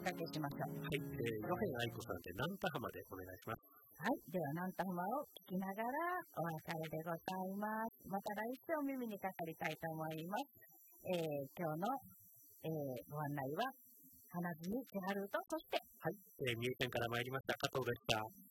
かけしましょう。 はい、ヨヘン愛子さんで南田浜でお願いします。 はい、では南田浜を聞きながらお別れでございます。また来週お耳にかかりたいと思います。今日の、ご案内は花住千春と、そしてはい、三重県から参りました加藤でした。